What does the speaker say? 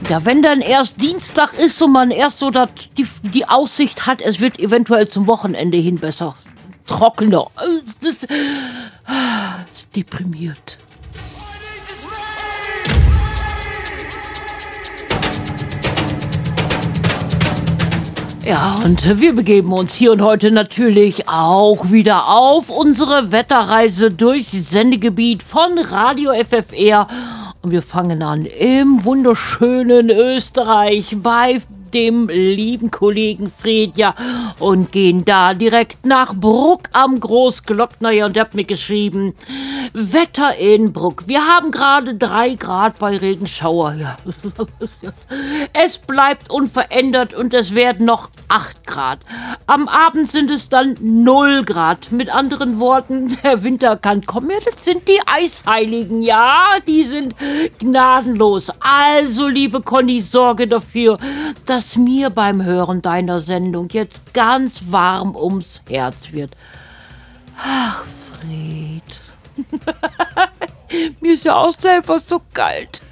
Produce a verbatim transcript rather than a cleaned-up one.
Ja, wenn dann erst Dienstag ist und man erst so dat, die, die Aussicht hat, es wird eventuell zum Wochenende hin besser. Trockener. Das ist, ist deprimiert. Ja, und wir begeben uns hier und heute natürlich auch wieder auf unsere Wetterreise durchs Sendegebiet von Radio F F R. Und wir fangen an im wunderschönen Österreich bei dem lieben Kollegen Fredja und gehen da direkt nach Bruck am Großglockner. Ja, und der hat mir geschrieben, Wetter in Bruck. Wir haben gerade drei Grad bei Regenschauer. Ja. Es bleibt unverändert und es werden noch acht Grad. Am Abend sind es dann null Grad. Mit anderen Worten, der Winter kann kommen. Ja, das sind die Eisheiligen. Ja, die sind gnadenlos. Also, liebe Conny, sorge dafür, dass mir beim Hören deiner Sendung jetzt ganz warm ums Herz wird. Ach, Fred. Mir ist ja auch selber so kalt.